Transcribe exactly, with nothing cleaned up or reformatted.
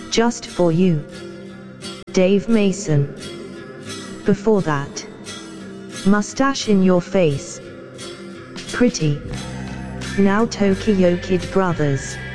Just for You, Dave Mason. Before that, Mustache in Your Face, Pretty, now Tokyo Kid Brothers.